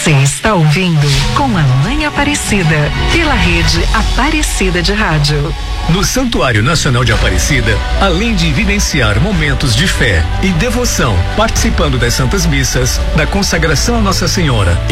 Você está ouvindo Com a Mãe Aparecida, pela rede Aparecida de Rádio. No Santuário Nacional de Aparecida, além de vivenciar momentos de fé e devoção, participando das Santas Missas, da consagração a Nossa Senhora